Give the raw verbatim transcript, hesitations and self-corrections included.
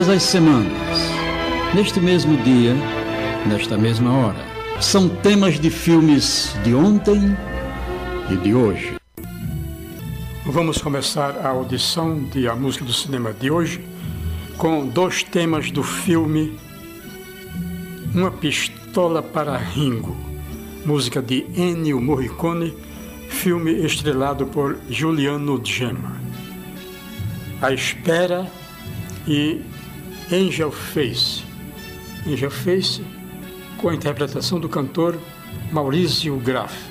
As semanas, neste mesmo dia, nesta mesma hora, são temas de filmes de ontem e de hoje. Vamos começar a audição de A Música do Cinema de hoje com dois temas do filme Uma Pistola para Ringo, música de Ennio Morricone, filme estrelado por Giuliano Gemma. A Espera e Angel Face. Angel Face, com a interpretação do cantor Maurício Graf.